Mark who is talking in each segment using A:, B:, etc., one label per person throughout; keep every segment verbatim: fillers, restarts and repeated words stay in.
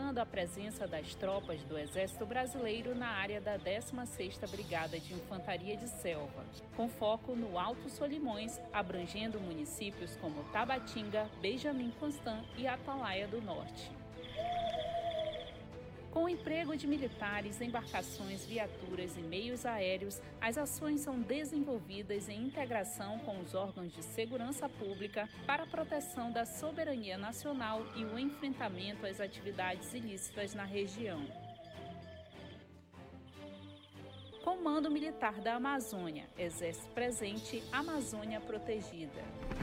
A: reiterando a presença das tropas do Exército Brasileiro na área da décima sexta Brigada de Infantaria de Selva, com foco no Alto Solimões, abrangendo municípios como Tabatinga, Benjamin Constant e Atalaia do Norte. Com o emprego de militares, embarcações, viaturas e meios aéreos, as ações são desenvolvidas em integração com os órgãos de segurança pública para a proteção da soberania nacional e o enfrentamento às atividades ilícitas na região. Comando Militar da Amazônia, Exército Presente, Amazônia Protegida.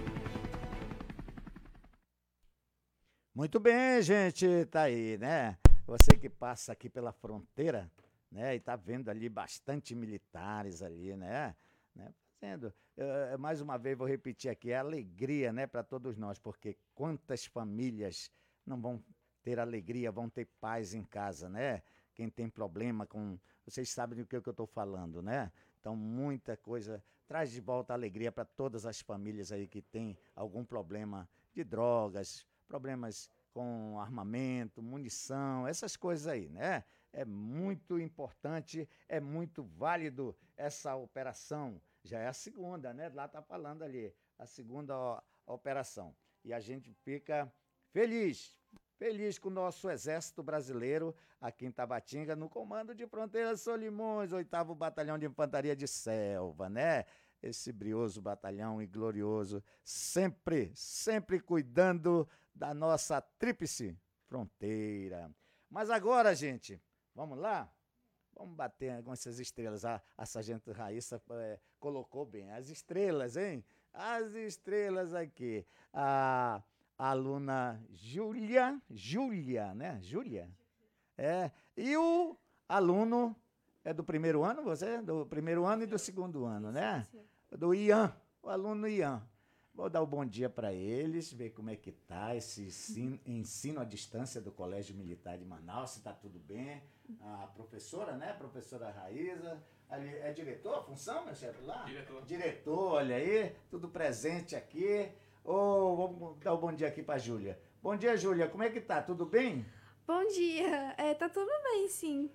B: Muito bem, gente, tá aí, né? Você que passa aqui pela fronteira, né, e tá vendo ali bastante militares ali, né, né fazendo, uh, mais uma vez vou repetir aqui, é alegria, né, para todos nós, porque quantas famílias não vão ter alegria, vão ter paz em casa, né? Quem tem problema com, vocês sabem do que, que eu estou falando, né? Então, muita coisa, traz de volta a alegria para todas as famílias aí que tem algum problema de drogas, problemas com armamento, munição, essas coisas aí, né? É muito importante, é muito válido essa operação. Já é a segunda, né? Lá tá falando ali, a segunda ó, operação. E a gente fica feliz, feliz com o nosso Exército Brasileiro aqui em Tabatinga, no Comando de Fronteira Solimões, oitavo Batalhão de Infantaria de Selva, né? Esse brioso batalhão e glorioso, sempre, sempre cuidando da nossa tríplice fronteira. Mas agora, gente, vamos lá? Vamos bater com essas estrelas. A, a Sargento Raíssa é, colocou bem. As estrelas, hein? As estrelas aqui. A, a aluna Júlia, Júlia, né? Júlia? É. E o aluno é do primeiro ano, você? Do primeiro ano e do segundo ano, né? Do Ian, o aluno Ian. Vou dar o bom dia para eles, ver como é que tá esse ensino, ensino à distância do Colégio Militar de Manaus, se está tudo bem. A professora, né? A professora Raíza. Ali, é diretor a função, meu chefe, lá?
C: Diretor.
B: Diretor, olha aí, tudo presente aqui. Oh, vamos dar o bom dia aqui para a Júlia. Bom dia, Júlia, como é que tá? Tudo bem?
D: Bom dia, é, tá tudo bem, sim.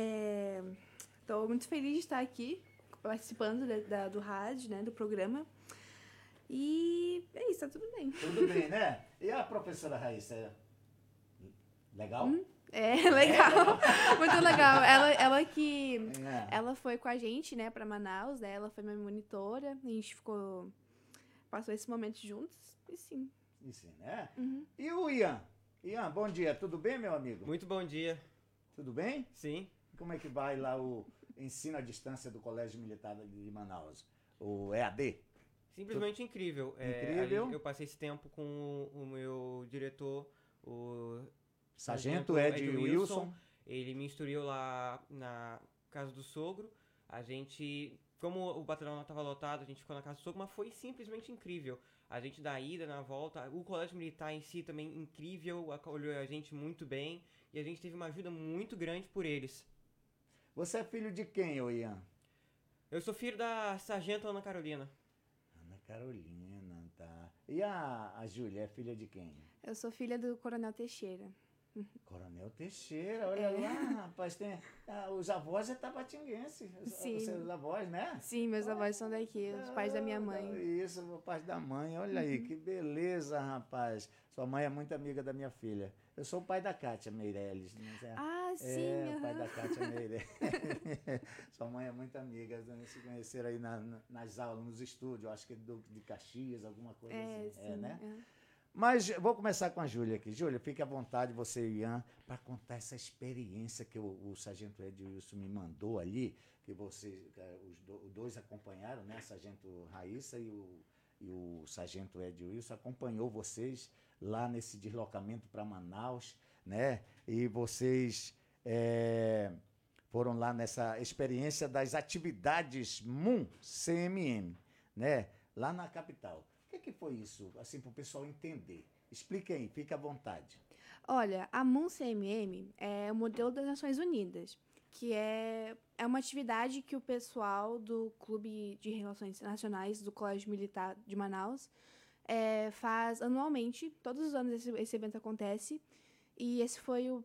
D: Estou muito feliz de estar aqui, participando da, da, do rádio, né, do programa. E é isso, tá tudo bem.
B: Tudo bem, né? E a professora Raíssa? Legal? Hum,
D: é, legal. É. Muito legal. Ela, ela que...
B: É.
D: Ela foi com a gente, né, pra Manaus, né? Ela foi minha monitora. A gente ficou... Passou esse momento juntos. E sim.
B: E sim, né?
D: Uhum.
B: E o Ian? Ian, bom dia. Tudo bem, meu amigo?
C: Muito bom dia.
B: Tudo bem?
C: Sim.
B: Como é que vai lá o ensino à distância do Colégio Militar de Manaus? O E A D?
C: Simplesmente incrível.
B: Incrível.
C: É, eu passei esse tempo com o, o meu diretor, o
B: Sargento Ed, Ed Wilson. Wilson.
C: Ele me instruiu lá na casa do sogro. A gente, como o batalhão estava lotado, a gente ficou na casa do sogro, mas foi simplesmente incrível. A gente da ida, na volta, o colégio militar em si também incrível, acolheu a gente muito bem e a gente teve uma ajuda muito grande por eles.
B: Você é filho de quem, ô Ian?
C: Eu sou filho da Sargento Ana Carolina.
B: Ana Carolina, tá. E a, a Júlia é filha de quem?
D: Eu sou filha do Coronel Teixeira.
B: Coronel Teixeira, olha é. lá, rapaz, tem, ah, os avós é tabatinguense, os,
D: Sim.
B: os seus avós, né?
D: Sim, meus avós são daqui, os pais da minha mãe.
B: Isso, os pais da mãe, olha aí, que beleza, rapaz. Sua mãe é muito amiga da minha filha. Eu sou o pai da Kátia Meirelles. Né?
D: Ah, sim.
B: É,
D: uhum.
B: o pai da Kátia Meirelles. Sua mãe é muito amiga, se conheceram aí na, nas aulas, nos estúdios, acho que do, de Caxias, alguma coisa
D: é,
B: assim.
D: Sim,
B: é, né?
D: É.
B: Mas vou começar com a Júlia aqui. Júlia, fique à vontade, você e Ian, para contar essa experiência que o, o Sargento Ed Wilson me mandou ali, que você, os do, dois acompanharam, né? A Sargento Raíssa e o, e o Sargento Ed Wilson acompanhou vocês lá nesse deslocamento para Manaus, né? E vocês é, foram lá nessa experiência das atividades M U M C M M, né? Lá na capital. O que, que foi isso, assim, para o pessoal entender? Explique aí, fique à vontade.
D: Olha, a M U M C M M é o modelo das Nações Unidas, que é, é uma atividade que o pessoal do Clube de Relações Internacionais do Colégio Militar de Manaus é, faz anualmente. Todos os anos esse, esse evento acontece. E esse foi o